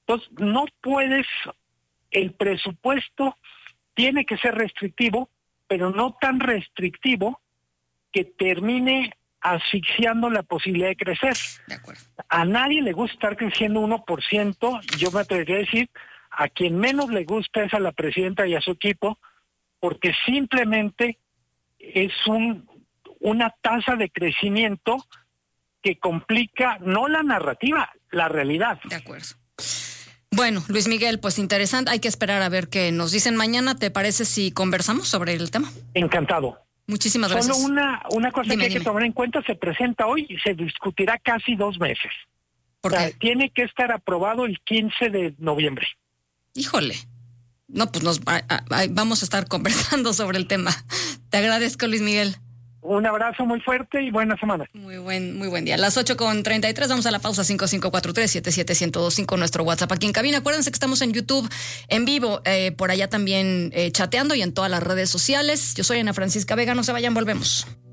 Entonces, no puedes, el presupuesto tiene que ser restrictivo, pero no tan restrictivo que termine asfixiando la posibilidad de crecer. De acuerdo. A nadie le gusta estar creciendo 1%, yo me atrevería a decir, a quien menos le gusta es a la presidenta y a su equipo, porque simplemente es una tasa de crecimiento que complica no la narrativa, la realidad. De acuerdo. Bueno, Luis Miguel, pues interesante, hay que esperar a ver qué nos dicen mañana. ¿Te parece si conversamos sobre el tema? Encantado. Muchísimas gracias. Solo una cosa Dime, que hay que tomar en cuenta, se presenta hoy y se discutirá casi 2 meses. ¿Por qué? Tiene que estar aprobado el 15 de noviembre. Híjole. No, pues vamos a estar conversando sobre el tema. Te agradezco, Luis Miguel. Un abrazo muy fuerte y buena semana. Muy buen día. Las 8:33, vamos a la pausa. 5543-77125, nuestro WhatsApp aquí en cabina. Acuérdense que estamos en YouTube en vivo, por allá también chateando y en todas las redes sociales. Yo soy Ana Francisca Vega, no se vayan, volvemos.